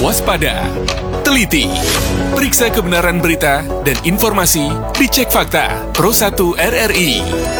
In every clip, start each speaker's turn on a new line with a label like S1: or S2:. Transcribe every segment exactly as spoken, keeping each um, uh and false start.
S1: waspada, teliti, periksa kebenaran berita dan informasi di Cek Fakta Pro satu R R I.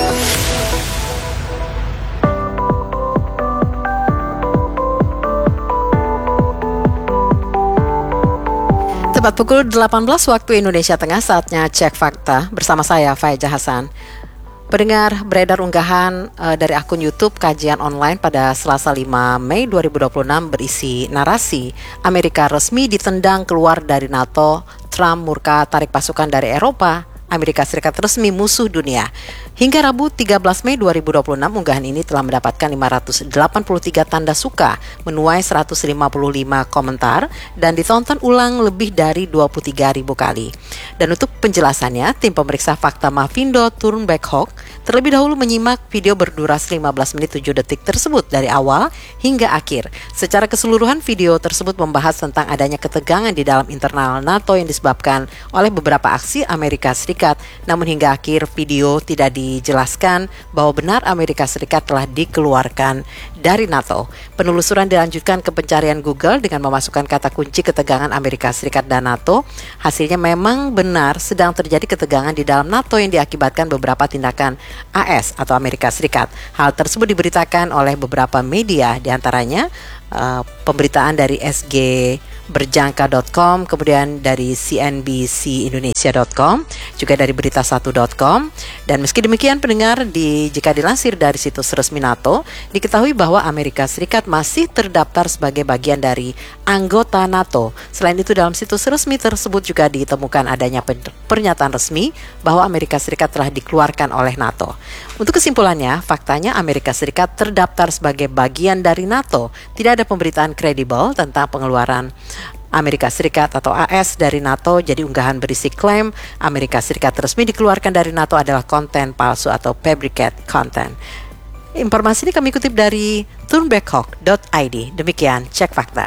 S2: Tepat pukul delapan belas waktu Indonesia Tengah, saatnya Cek Fakta bersama saya, Faiza Hasan. Pendengar, beredar unggahan uh, dari akun YouTube kajian online pada Selasa lima Mei dua ribu dua puluh enam berisi narasi Amerika resmi ditendang keluar dari NATO, Trump murka tarik pasukan dari Eropa, Amerika Serikat resmi musuh dunia. Hingga Rabu tiga belas Mei dua ribu dua puluh enam, unggahan ini telah mendapatkan lima ratus delapan puluh tiga tanda suka, menuai seratus lima puluh lima komentar, dan ditonton ulang lebih dari dua puluh tiga ribu kali. Dan untuk penjelasannya, tim pemeriksa fakta Mavindo Turnbeck Hawk terlebih dahulu menyimak video berdurasi lima belas menit tujuh detik tersebut dari awal hingga akhir. Secara keseluruhan, video tersebut membahas tentang adanya ketegangan di dalam internal NATO yang disebabkan oleh beberapa aksi Amerika Serikat. Namun hingga akhir video tidak dijelaskan bahwa benar Amerika Serikat telah dikeluarkan dari NATO. Penelusuran dilanjutkan ke pencarian Google dengan memasukkan kata kunci ketegangan Amerika Serikat dan NATO. Hasilnya memang benar sedang terjadi ketegangan di dalam NATO yang diakibatkan beberapa tindakan A S atau Amerika Serikat. Hal tersebut diberitakan oleh beberapa media, diantaranya uh, pemberitaan dari S G berjangka dot com, kemudian dari C N B C Indonesia dot com, juga dari berita satu dot com. Dan meski demikian, pendengar, di, jika dilansir dari situs resmi NATO, diketahui bahwa Amerika Serikat masih terdaftar sebagai bagian dari anggota NATO. Selain itu, dalam situs resmi tersebut juga ditemukan adanya pernyataan resmi bahwa Amerika Serikat telah dikeluarkan oleh NATO. Untuk kesimpulannya, faktanya Amerika Serikat terdaftar sebagai bagian dari NATO. Tidak ada pemberitaan kredibel tentang pengeluaran Amerika Serikat atau A S dari NATO. Jadi unggahan berisi klaim Amerika Serikat resmi dikeluarkan dari NATO adalah konten palsu atau fabricate content. Informasi ini kami kutip dari turnbeckhawk dot I D. Demikian Cek Fakta.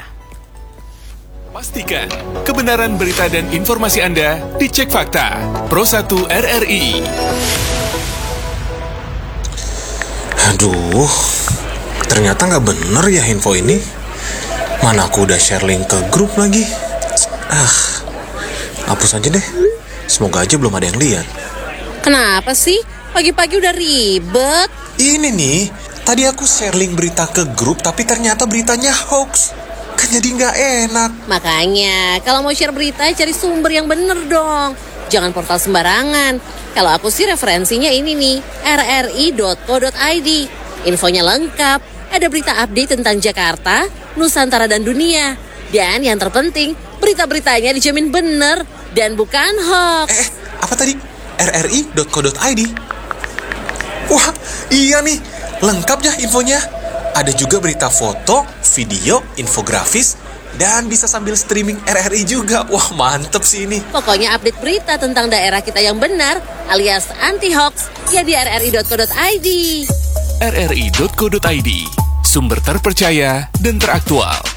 S1: Pastikan kebenaran berita dan informasi Anda di Cek Fakta Pro satu R R I.
S3: Aduh, ternyata nggak bener ya info ini. Mana aku udah share link ke grup lagi. Ah, hapus aja deh. Semoga aja belum ada yang lihat.
S4: Kenapa sih? Pagi-pagi udah ribet.
S3: Ini nih, tadi aku share link berita ke grup, tapi ternyata beritanya hoax. Kan jadi nggak enak.
S4: Makanya, kalau mau share berita, cari sumber yang bener dong. Jangan portal sembarangan. Kalau aku sih referensinya ini nih, r r i dot co dot i d. Infonya lengkap. Ada berita update tentang Jakarta, Nusantara dan dunia. Dan yang terpenting, berita-beritanya dijamin bener dan bukan hoax.
S3: Eh, apa tadi? r r i dot co dot i d. Wah, iya nih, lengkap ya infonya. Ada juga berita foto, video, infografis, dan bisa sambil streaming R R I juga. Wah, mantep sih ini.
S4: Pokoknya update berita tentang daerah kita yang benar alias anti-hoax ya di r r i dot co dot i d.
S1: r r i dot co dot i d, sumber terpercaya dan teraktual.